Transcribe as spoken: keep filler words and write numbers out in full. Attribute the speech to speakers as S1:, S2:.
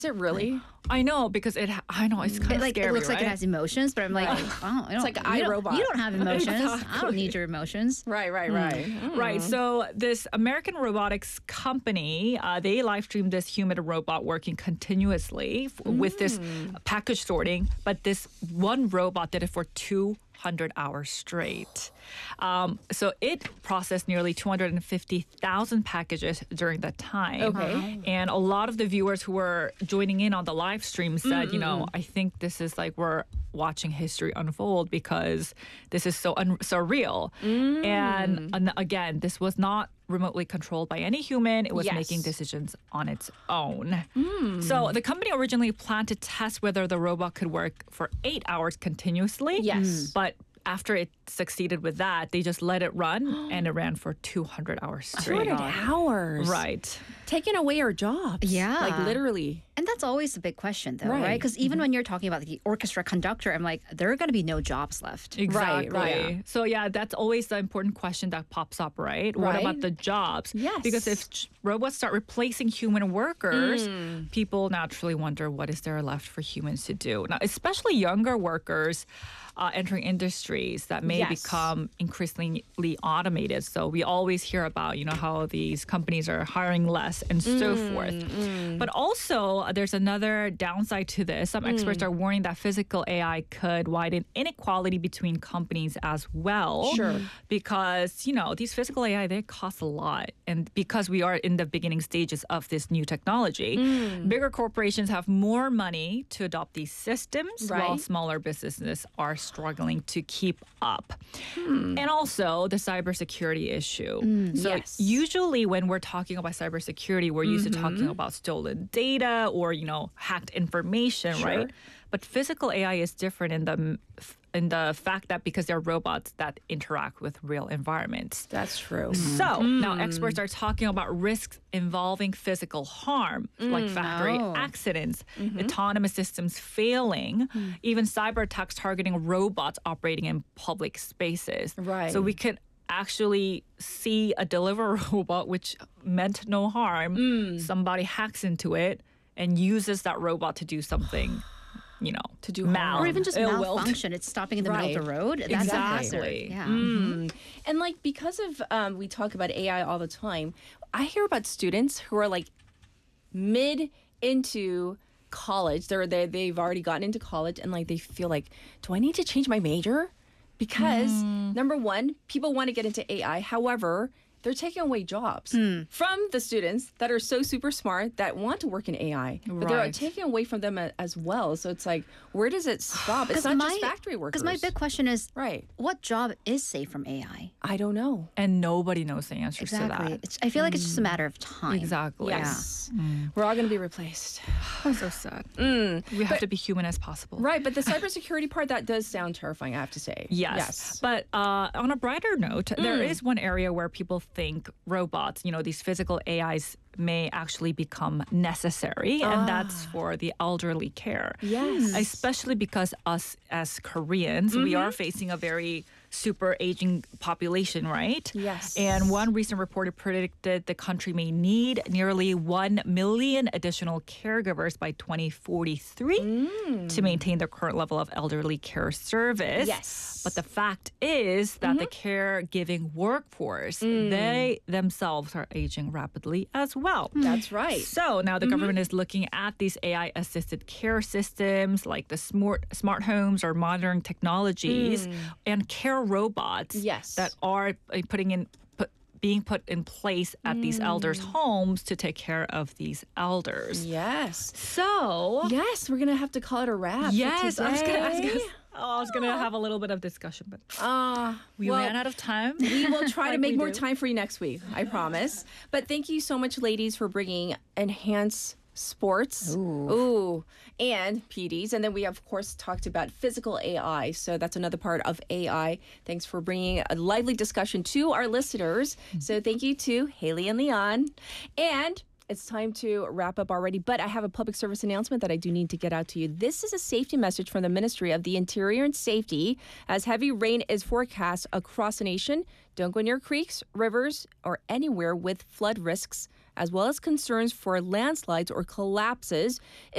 S1: Is it really?
S2: I know because it. ha- I know it's kind
S3: It,
S2: of
S3: like
S2: scary.
S3: it looks
S2: right?
S3: like it has emotions, but I'm like,
S1: Right.
S3: oh, I don't,
S1: like
S3: you don't-
S1: iRobot.
S3: You don't have emotions. I don't
S2: Exactly.
S3: need your emotions.
S1: Right, right, right. Mm.
S2: Right. So this American robotics company, uh, they live streamed this human robot working continuously f- with this package sorting, but this one robot did it for two hundred hours straight. Um, so it processed nearly two hundred fifty thousand packages during that time.
S1: Okay.
S2: And a lot of the viewers who were joining in on the live stream said, you know, I think this is like we're watching history unfold because this is so un- surreal. And, and again, this was not remotely controlled by any human. It was
S1: Yes.
S2: making decisions on its own. So the company originally planned to test whether the robot could work for eight hours continuously.
S1: Yes.
S2: But after it succeeded with that, they just let it run and it ran for two hundred hours straight.
S1: two hundred hours.
S2: Right.
S1: Taking away our jobs.
S3: Yeah.
S1: Like literally.
S3: And that's always the big question, though,
S1: Right.
S3: right? Because even when you're talking about the orchestra conductor, I'm like, there are going to be no jobs left.
S2: Exactly.
S1: right.
S2: So yeah, that's always the important question that pops up, right? What
S1: Right.
S2: about the jobs?
S1: Yes.
S2: Because if ch- robots start replacing human workers, people naturally wonder what is there left for humans to do. Now, especially younger workers uh, entering industries that may
S1: Yes.
S2: become increasingly automated. So we always hear about, you know, how these companies are hiring less and so forth. But also, uh, there's another downside to this. Some experts are warning that physical A I could widen inequality between companies as well.
S1: Sure.
S2: Because, you know, these physical A I, they cost a lot. And because we are in the beginning stages of this new technology, bigger corporations have more money to adopt these systems while
S1: Right.
S2: smaller businesses are struggling to keep up. And also the cybersecurity issue. So
S1: yes.
S2: usually when we're talking about cybersecurity, we're used to talking about stolen data or, you know, hacked information,
S1: Sure.
S2: right? But physical A I is different in the in the fact that because they're robots that interact with real environments.
S1: That's true.
S2: So now experts are talking about risks involving physical harm, like factory
S3: Oh.
S2: accidents, autonomous systems failing, even cyber attacks targeting robots operating in public spaces.
S1: Right.
S2: So we could actually see a deliver robot which meant no harm. Somebody hacks into it and uses that robot to do something, you know,
S1: To do
S2: mal,
S1: harm.
S3: Or even just
S2: ill-willed.
S3: malfunction. It's stopping in the middle of the
S1: Right.
S3: road. That's a
S2: Exactly.
S3: hazard. Yeah.
S1: Mm. And like because of um, we talk about A I all the time, I hear about students who are like mid into college. They're they they've already gotten into college and like they feel like, do I need to change my major? Because number one, people want to get into A I. However, they're taking away jobs from the students that are so super smart that want to work in A I, but they're
S2: Right.
S1: taking away from them a- as well. So it's like, where does it stop? It's not just factory workers.
S3: Because my big question is,
S1: Right.
S3: what job is safe from A I?
S1: I don't know.
S2: And nobody knows the answers to
S3: Exactly.
S2: that.
S3: It's, I feel like it's just a matter of time.
S2: Exactly.
S1: Yes. We're all going to be replaced.
S2: So sad. we have to be human as possible.
S1: Right, but the cybersecurity part, that does sound terrifying, I have to say.
S2: Yes.
S1: Yes.
S2: But uh, on a brighter note, there is one area where people think robots, you know, these physical A Is may actually become necessary, and that's for the elderly care.
S1: Yes.
S2: Especially because us as Koreans, we are facing a very super aging population, right?
S1: Yes.
S2: And one recent report predicted the country may need nearly one million additional caregivers by twenty forty-three to maintain the current level of elderly care service.
S1: Yes.
S2: But the fact is that the caregiving workforce, they themselves are aging rapidly as well.
S1: That's right.
S2: So now the government is looking at these A I assisted care systems like the smart smart homes or modern technologies and care robots
S1: Yes.
S2: that are uh, putting in put, being put in place at these elders' homes to take care of these elders.
S1: Yes.
S2: So
S1: Yes, we're going to have to call it a wrap. for
S2: yes, I was gonna, I was
S1: today.
S2: gonna, oh, I was gonna have a little bit of discussion, but
S1: Uh,
S2: we
S1: well,
S2: ran out of time.
S1: We will try to
S2: Like
S1: make
S2: we
S1: more
S2: do.
S1: time for you next week, I promise. But thank you so much, ladies, for bringing Enhance Sports. Ooh. Ooh. And P Ds. And then we, of course, talked about physical A I. So that's another part of A I. Thanks for bringing a lively discussion to our listeners. So thank you to Haley and Leon. And it's time to wrap up already, but I have a public service announcement that I do need to get out to you. This is a safety message from the Ministry of the Interior and Safety. As heavy rain is forecast across the nation, don't go near creeks, rivers, or anywhere with flood risks, as well as concerns for landslides or collapses.